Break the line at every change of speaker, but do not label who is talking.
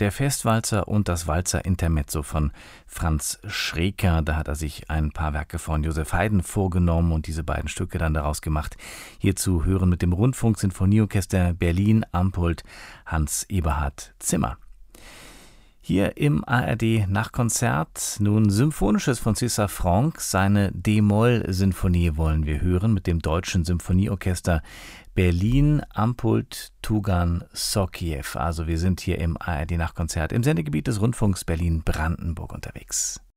der Festwalzer und das Walzer-Intermezzo von Franz Schreker. Da hat er sich ein paar Werke von Joseph Haydn vorgenommen und diese beiden Stücke dann daraus gemacht. Hierzu hören mit dem Rundfunk-Sinfonieorchester Berlin am Pult Hans-Eberhard Zimmer. Hier im ARD-Nachkonzert nun Symphonisches von César Franck. Seine D-Moll-Sinfonie wollen wir hören mit dem Deutschen Symphonieorchester Berlin am Pult Tugan Sokiew. Also wir sind hier im ARD-Nachkonzert im Sendegebiet des Rundfunks Berlin-Brandenburg unterwegs.